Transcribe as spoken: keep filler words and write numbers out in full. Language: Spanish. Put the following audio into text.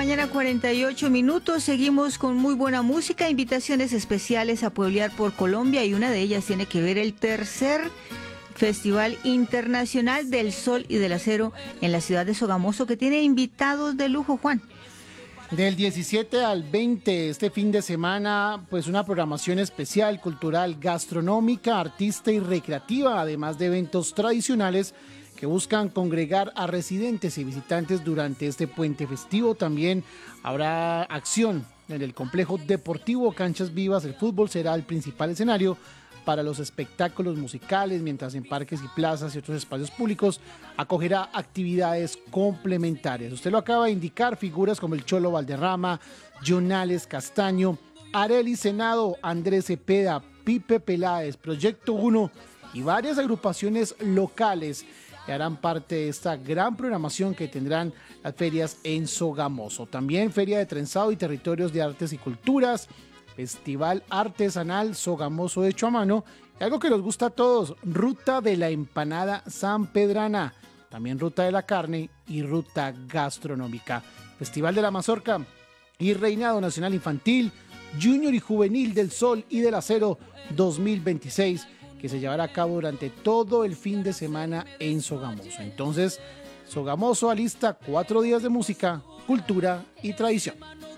mañana, cuarenta y ocho minutos. Seguimos con muy buena música, invitaciones especiales a pueblear por Colombia, y una de ellas tiene que ver el tercer Festival Internacional del Sol y del Acero en la ciudad de Sogamoso, que tiene invitados de lujo, Juan. Del diecisiete al veinte, este fin de semana, pues una programación especial, cultural, gastronómica, artista y recreativa, además de eventos tradicionales que buscan congregar a residentes y visitantes durante este puente festivo. También habrá acción en el complejo deportivo Canchas Vivas. El fútbol será el principal escenario para los espectáculos musicales, mientras en parques y plazas y otros espacios públicos acogerá actividades complementarias. Usted lo acaba de indicar, figuras como el Cholo Valderrama, Jonales Castaño, Arely Senado, Andrés Cepeda, Pipe Peláez, Proyecto uno y varias agrupaciones locales que harán parte de esta gran programación que tendrán las ferias en Sogamoso. También Feria de Trenzado y Territorios de Artes y Culturas, Festival Artesanal Sogamoso hecho a mano, y algo que nos gusta a todos, Ruta de la Empanada Sanpedrana, también Ruta de la Carne y Ruta Gastronómica, Festival de la Mazorca y Reinado Nacional Infantil, Junior y Juvenil del Sol y del Acero dos mil veintiséis, que se llevará a cabo durante todo el fin de semana en Sogamoso. Entonces, Sogamoso alista cuatro días de música, cultura y tradición.